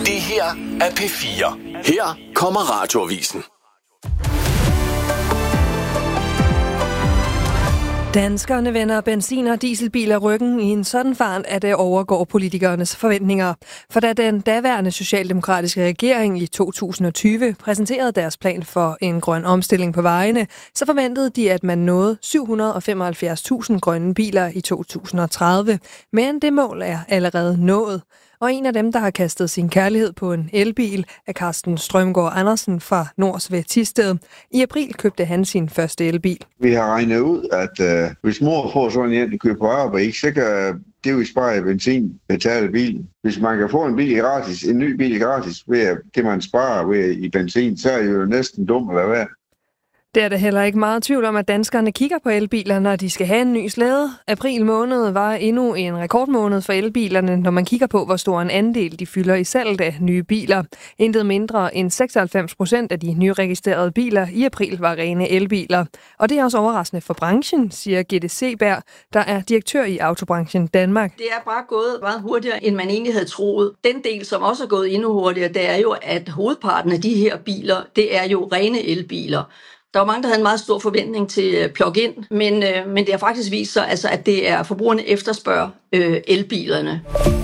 Det her er P4. Her kommer Radioavisen. Danskerne vender benzin- og dieselbiler ryggen i en sådan fart, at det overgår politikernes forventninger. For da den daværende socialdemokratiske regering i 2020 præsenterede deres plan for en grøn omstilling på vejene, så forventede de, at man nåede 775.000 grønne biler i 2030. Men det mål er allerede nået. Og en af dem, der har kastet sin kærlighed på en elbil, er Carsten Strømgaard Andersen fra Nors ved Thisted. I april købte han sin første elbil. Vi har regnet ud, at hvis mor får sådan en, der køber på arbejde, så kan det jo spare benzin, betale bilen. Hvis man kan få en ny bil gratis ved det, man sparer ved i benzin, så er det jo næsten dumt at lade være. Det er der heller ikke meget tvivl om, at danskerne kigger på elbiler, når de skal have en ny slæde. April måned var endnu en rekordmåned for elbilerne, når man kigger på, hvor stor en andel de fylder i salget af nye biler. Intet mindre end 96% af de nyregistrerede biler i april var rene elbiler. Og det er også overraskende for branchen, siger Gitte Seberg, der er direktør i Autobranchen Danmark. Det er bare gået meget hurtigere, end man egentlig havde troet. Den del, som også er gået endnu hurtigere, det er jo, at hovedparten af de her biler, det er jo rene elbiler. Der var mange, der havde en meget stor forventning til plug-in, men det har faktisk vist sig, altså, at det er forbrugerne efterspørger elbilerne.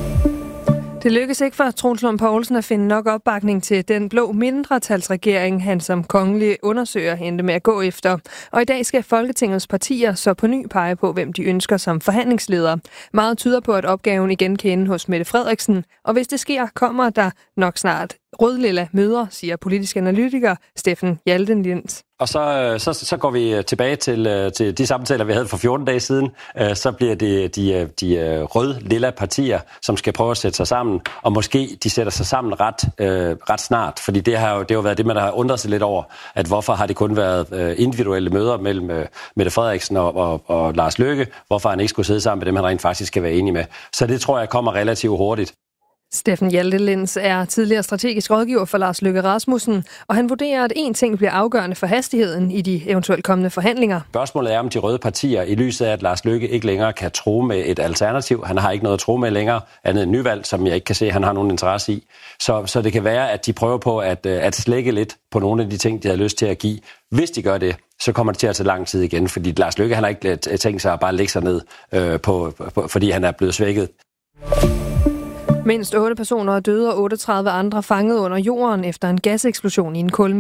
Det lykkedes ikke for Troels Lund Poulsen at finde nok opbakning til den blå mindretalsregering, han som kongelig undersøger endte med at gå efter. Og i dag skal Folketingets partier så på ny pege på, hvem de ønsker som forhandlingsleder. Meget tyder på, at opgaven igen kan ende hos Mette Frederiksen, og hvis det sker, kommer der nok snart rød-lilla møder, siger politisk analytiker Steffen Hjaltelins. Og så går vi tilbage til de samtaler, vi havde for 14 dage siden. Så bliver det de rød-lilla partier, som skal prøve at sætte sig sammen, og måske de sætter sig sammen ret snart. Fordi det har jo været det, man har undret sig lidt over, at hvorfor har det kun været individuelle møder mellem Mette Frederiksen og Lars Løkke, hvorfor han ikke skulle sidde sammen med dem, han rent faktisk skal være enig med. Så det tror jeg kommer relativt hurtigt. Steffen Hjaltelins er tidligere strategisk rådgiver for Lars Løkke Rasmussen, og han vurderer, at én ting bliver afgørende for hastigheden i de eventuelt kommende forhandlinger. Spørgsmålet er, om de røde partier, i lyset af, at Lars Løkke ikke længere kan tro med et alternativ, han har ikke noget at tro med længere, andet end nyvalg, som jeg ikke kan se, han har nogen interesse i. Så det kan være, at de prøver på at slække lidt på nogle af de ting, de har lyst til at give. Hvis de gør det, så kommer det til at tage lang tid igen, fordi Lars Løkke han har ikke tænkt sig at bare lægge sig ned, fordi han er blevet svækket. Mindst 8 personer er døde og 38 andre fanget under jorden efter en gaseksplosion i en